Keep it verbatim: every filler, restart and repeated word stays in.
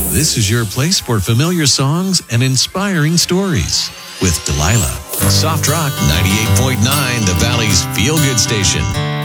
This is your place for familiar songs and inspiring stories with Delilah. Soft Rock ninety-eight point nine, the Valley's feel-good station.